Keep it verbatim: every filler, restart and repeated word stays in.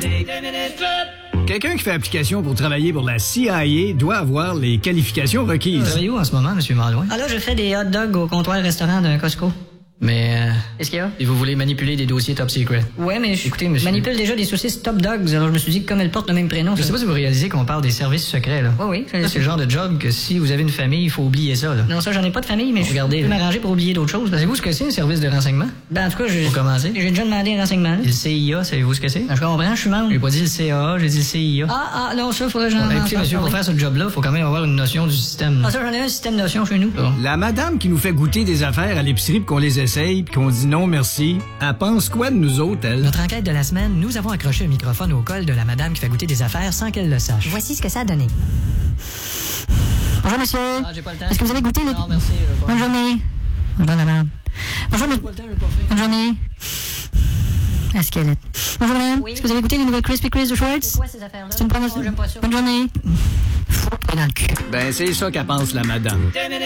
Quelqu'un qui fait application pour travailler pour la C I A doit avoir les qualifications requises. Vous travaillez où en ce moment, M. Malouin? Ah là, je fais des hot dogs au comptoir restaurant d'un Costco. Mais, euh, Qu'est-ce qu'il y a? et vous voulez manipuler des dossiers top secret? Ouais, mais je Écoutez, monsieur- manipule déjà des saucisses Top Dogs, alors je me suis dit que comme elles portent le même prénom... Je ça- sais pas si vous réalisez qu'on parle des services secrets, là. Oui, oui. Ça, c'est le genre de job que si vous avez une famille, il faut oublier ça, là. Non, ça, j'en ai pas de famille, mais Regardez, je peux là. m'arranger pour oublier d'autres choses. Savez-vous ce que c'est, un service de renseignement? Ben, en tout cas, j'ai... Pour commencer. J'ai déjà demandé un renseignement. Et le C I A, savez-vous ce que c'est? Ben, je comprends, je suis membre. J'ai pas dit le C A A, j'ai dit le C I A. Ah, ah, non, ça, faudrait que j'en... Ben, écoutez, j'en monsieur, pour parle. faire ce job-là, faut quand même avoir une notion du système. Ah, là. ça, j'en ai un système de notion chez nous. Bon. La madame qui nous fait goûter des affaires à l'épicerie pis qu'on les essaye pis qu'on dit non merci, elle pense quoi de nous autres, elle? Notre enquête de la semaine, nous avons accroché un microphone au col de la madame qui fait goûter des affaires sans qu'elle le sache. Voici ce que ça a donné. Bonjour, monsieur. Ah, j'ai pas le temps. Est-ce que vous avez goûté les... Non, merci. je veux pas. Bonne journée. Bonjour, madame. Bonjour, J'ai monsieur. pas le temps, je veux pas faire. Bonne journée. La squelette. Bonjour, madame. Oui. Est-ce que vous avez goûté les nouvelles Crispy Crisp de Schwartz? Quoi, ces affaires-là? C'est une promotion. Oh, j'aime pas ça. Bonne journée. Fou, dans le cul. Ben, c'est ça qu'elle pense, la madame.